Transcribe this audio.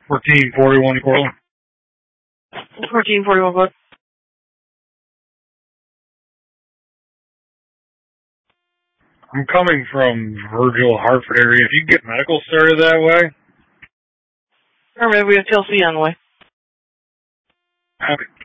1441 Portland. 1441 Portland. I'm coming from Virgil, Hartford area. If you can get medical started that way. Or maybe we have TLC on the way. Okay.